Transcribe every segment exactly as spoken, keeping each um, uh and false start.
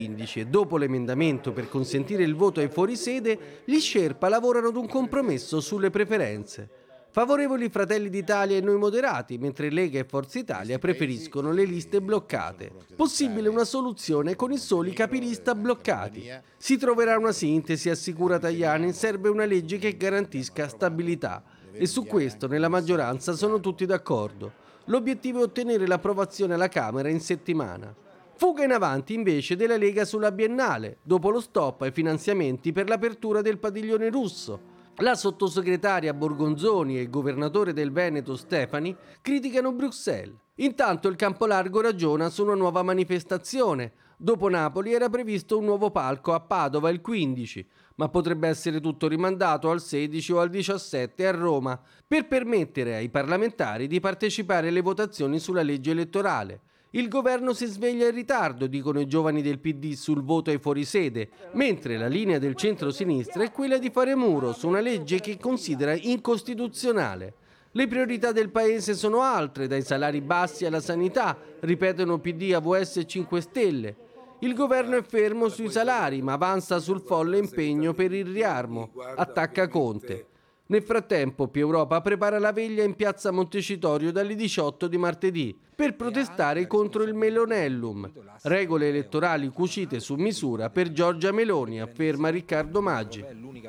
quindici e dopo l'emendamento per consentire il voto ai fuorisede, gli Sherpa lavorano ad un compromesso sulle preferenze. Favorevoli Fratelli d'Italia e Noi Moderati, mentre Lega e Forza Italia preferiscono le liste bloccate. Possibile una soluzione con i soli capilista bloccati. Si troverà una sintesi, assicura Tajani, serve una legge che garantisca stabilità. E su questo nella maggioranza sono tutti d'accordo. L'obiettivo è ottenere l'approvazione alla Camera in settimana. Fuga in avanti invece della Lega sulla Biennale, dopo lo stop ai finanziamenti per l'apertura del padiglione russo. La sottosegretaria Borgonzoni e il governatore del Veneto Stefani criticano Bruxelles. Intanto il Campolargo ragiona su una nuova manifestazione. Dopo Napoli era previsto un nuovo palco a Padova il quindici, ma potrebbe essere tutto rimandato al sedici o al diciassette a Roma per permettere ai parlamentari di partecipare alle votazioni sulla legge elettorale. Il governo si sveglia in ritardo, dicono i giovani del P D sul voto ai fuorisede, mentre la linea del centro-sinistra è quella di fare muro su una legge che considera incostituzionale. Le priorità del paese sono altre, dai salari bassi alla sanità, ripetono P D, A V S e cinque Stelle. Il governo è fermo sui salari, ma avanza sul folle impegno per il riarmo, attacca Conte. Nel frattempo, Più Europa prepara la veglia in piazza Montecitorio dalle diciotto di martedì per protestare contro il Melonellum, regole elettorali cucite su misura per Giorgia Meloni, afferma Riccardo Maggi.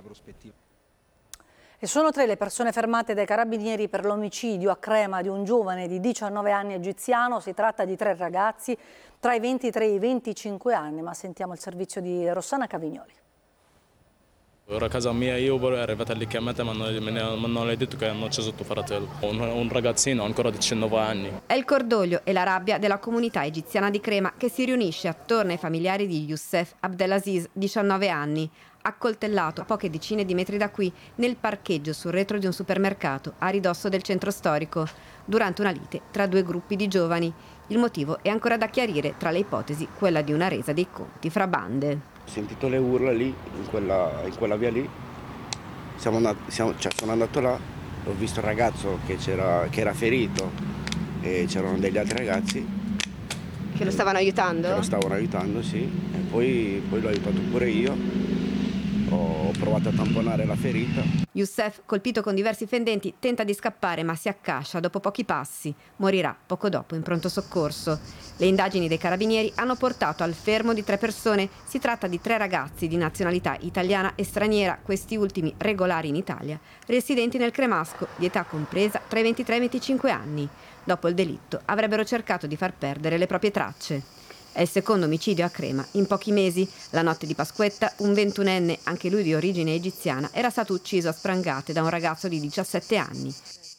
E sono tre le persone fermate dai carabinieri per l'omicidio a Crema di un giovane di diciannove anni egiziano. Si tratta di tre ragazzi tra i ventitré e i venticinque anni, ma sentiamo il servizio di Rossana Cavignoli. Ero a casa mia, io ero arrivata lì chiamata, ma non mi hanno detto che hanno ucciso tuo fratello. Un, un ragazzino ancora di diciannove anni. È il cordoglio e la rabbia della comunità egiziana di Crema che si riunisce attorno ai familiari di Youssef Abdelaziz, diciannove anni, accoltellato a poche decine di metri da qui nel parcheggio sul retro di un supermercato a ridosso del centro storico, durante una lite tra due gruppi di giovani. Il motivo è ancora da chiarire, tra le ipotesi quella di una resa dei conti fra bande. Ho sentito le urla lì, in quella, in quella via lì, siamo andati, siamo, cioè sono andato là, ho visto il ragazzo che, c'era, che era ferito e c'erano degli altri ragazzi. Che lo stavano aiutando? Che lo stavano aiutando, sì, e poi, poi l'ho aiutato pure io. Ho provato a tamponare la ferita. Youssef, colpito con diversi fendenti, tenta di scappare ma si accascia dopo pochi passi. Morirà poco dopo in pronto soccorso. Le indagini dei carabinieri hanno portato al fermo di tre persone. Si tratta di tre ragazzi di nazionalità italiana e straniera, questi ultimi regolari in Italia, residenti nel Cremasco, di età compresa tra i ventitré e i venticinque anni. Dopo il delitto avrebbero cercato di far perdere le proprie tracce. È il secondo omicidio a Crema in pochi mesi. La notte di Pasquetta, un ventunenne, anche lui di origine egiziana, era stato ucciso a sprangate da un ragazzo di diciassette anni.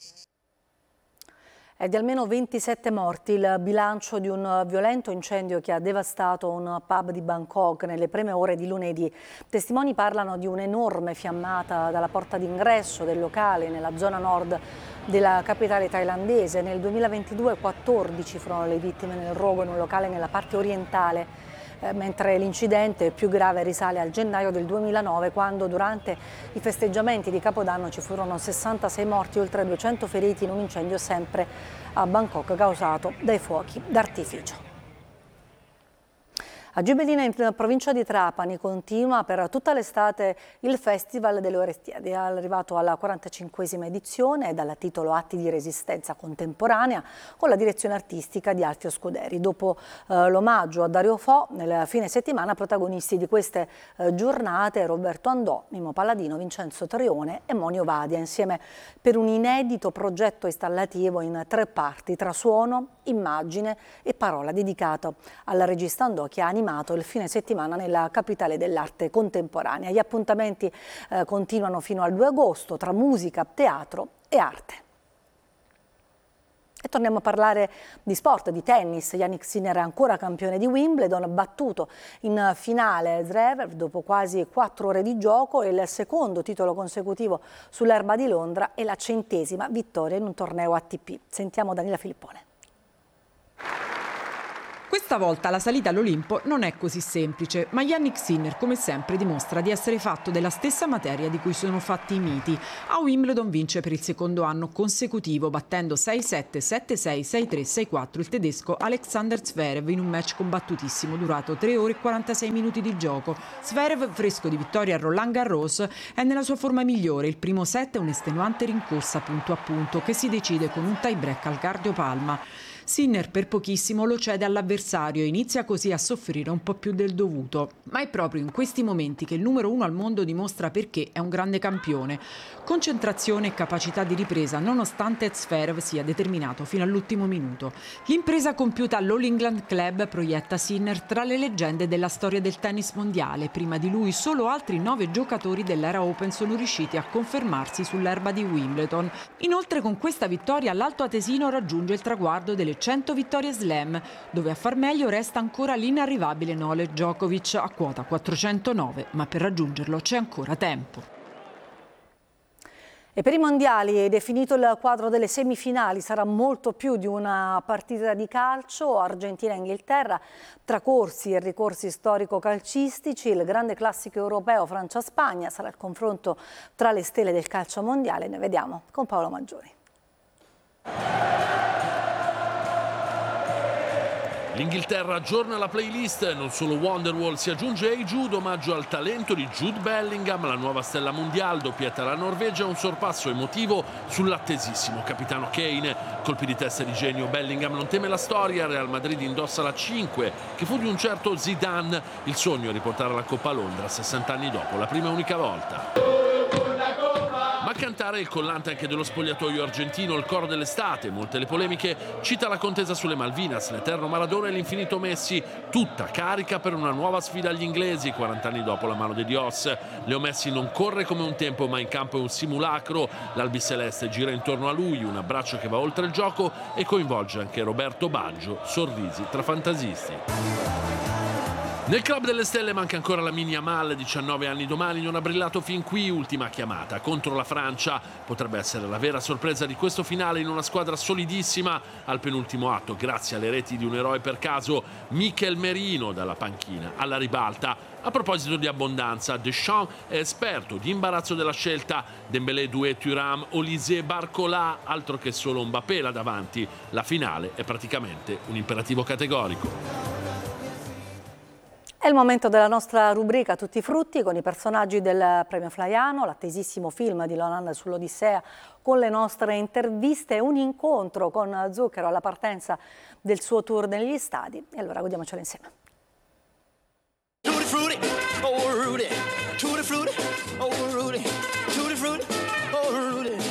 È di almeno ventisette morti il bilancio di un violento incendio che ha devastato un pub di Bangkok nelle prime ore di lunedì. Testimoni parlano di un'enorme fiammata dalla porta d'ingresso del locale nella zona nord della capitale thailandese. Nel duemilaventidue quattordici furono le vittime nel rogo in un locale nella parte orientale, eh, mentre l'incidente più grave risale al gennaio del duemilanove, quando durante i festeggiamenti di Capodanno ci furono sessantasei morti e oltre duecento feriti in un incendio sempre a Bangkok causato dai fuochi d'artificio. A Gibellina, in provincia di Trapani, continua per tutta l'estate il Festival delle Orestiadi. È arrivato alla quarantacinquesima edizione dal titolo Atti di Resistenza Contemporanea, con la direzione artistica di Alfio Scuderi. Dopo eh, l'omaggio a Dario Fo, nel fine settimana protagonisti di queste eh, giornate Roberto Andò, Mimo Palladino, Vincenzo Trione e Monio Vadia, insieme per un inedito progetto installativo in tre parti tra suono, immagine e parola, dedicato al regista Andò, che ha animato il fine settimana nella capitale dell'arte contemporanea. Gli appuntamenti eh, continuano fino al due agosto tra musica, teatro e arte. E torniamo a parlare di sport, di tennis. Jannik Sinner è ancora campione di Wimbledon, battuto in finale Zverev dopo quasi quattro ore di gioco, e il secondo titolo consecutivo sull'erba di Londra e la centesima vittoria in un torneo A T P. Sentiamo Daniela Filippone. Questa volta la salita all'Olimpo non è così semplice, ma Jannik Sinner come sempre dimostra di essere fatto della stessa materia di cui sono fatti i miti. A Wimbledon vince per il secondo anno consecutivo, battendo sei sette, sette sei, sei tre, sei quattro il tedesco Alexander Zverev in un match combattutissimo durato tre ore e quarantasei minuti di gioco. Zverev, fresco di vittoria a Roland Garros, è nella sua forma migliore. Il primo set è un'estenuante rincorsa punto a punto che si decide con un tie break al cardiopalma. Sinner per pochissimo lo cede all'avversario e inizia così a soffrire un po' più del dovuto. Ma è proprio in questi momenti che il numero uno al mondo dimostra perché è un grande campione. Concentrazione e capacità di ripresa, nonostante Zverev sia determinato fino all'ultimo minuto. L'impresa compiuta all'All England Club proietta Sinner tra le leggende della storia del tennis mondiale. Prima di lui solo altri nove giocatori dell'era Open sono riusciti a confermarsi sull'erba di Wimbledon. Inoltre con questa vittoria l'Alto Atesino raggiunge il traguardo delle cento vittorie slam, dove a far meglio resta ancora l'inarrivabile Novak Djokovic a quota quattrocentonove, ma per raggiungerlo c'è ancora tempo. E per i mondiali è definito il quadro delle semifinali, sarà molto più di una partita di calcio. Argentina e Inghilterra, tra corsi e ricorsi storico-calcistici, il grande classico europeo Francia-Spagna sarà il confronto tra le stelle del calcio mondiale. Ne vediamo con Paolo Maggiori. L'Inghilterra aggiorna la playlist, non solo Wonderwall, si aggiunge Hey Jude, omaggio al talento di Jude Bellingham, la nuova stella mondiale, doppietta la Norvegia, un sorpasso emotivo sull'attesissimo capitano Kane. Colpi di testa di genio, Bellingham non teme la storia, Real Madrid indossa la cinque, che fu di un certo Zidane, il sogno è riportare la Coppa a Londra sessanta anni dopo, la prima e unica volta. Ma a cantare il collante anche dello spogliatoio argentino, il coro dell'estate, molte le polemiche, cita la contesa sulle Malvinas, l'eterno Maradona e l'infinito Messi, tutta carica per una nuova sfida agli inglesi, quaranta anni dopo la mano di Dios. Leo Messi non corre come un tempo, ma in campo è un simulacro, l'albiceleste gira intorno a lui, un abbraccio che va oltre il gioco e coinvolge anche Roberto Baggio, sorrisi tra fantasisti. Nel club delle stelle manca ancora la Mini Yamal, diciannove anni domani, non ha brillato fin qui, ultima chiamata contro la Francia. Potrebbe essere la vera sorpresa di questo finale in una squadra solidissima. Al penultimo atto, grazie alle reti di un eroe per caso, Mikel Merino dalla panchina alla ribalta. A proposito di abbondanza, Deschamps è esperto di imbarazzo della scelta. Dembélé, Doué, Thuram, Olise, Barcola, altro che solo Mbappé là davanti. La finale è praticamente un imperativo categorico. È il momento della nostra rubrica Tutti i frutti con i personaggi del Premio Flaiano, l'attesissimo film di Leonardo sull'Odissea con le nostre interviste, un incontro con Zucchero alla partenza del suo tour negli stadi. E allora godiamocelo insieme. Tutti frutti, oh Rudy, tutti frutti, oh Rudy.